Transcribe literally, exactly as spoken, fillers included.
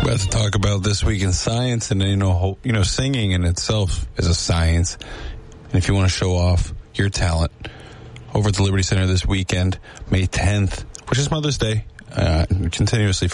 About to talk about this week in science, and you know, you know, singing in itself is a science. And if you want to show off your talent, over at the Liberty Center this weekend, May tenth, which is Mother's Day, uh, continuously